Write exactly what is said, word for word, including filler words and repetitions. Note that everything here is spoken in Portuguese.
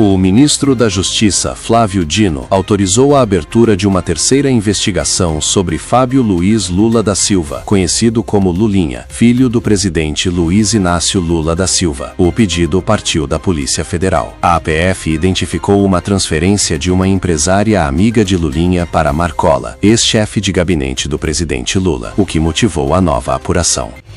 O ministro da Justiça, Flávio Dino, autorizou a abertura de uma terceira investigação sobre Fábio Luiz Lula da Silva, conhecido como Lulinha, filho do presidente Luiz Inácio Lula da Silva. O pedido partiu da Polícia Federal. A A P F identificou uma transferência de uma empresária amiga de Lulinha para Marcola, ex-chefe de gabinete do presidente Lula, o que motivou a nova apuração.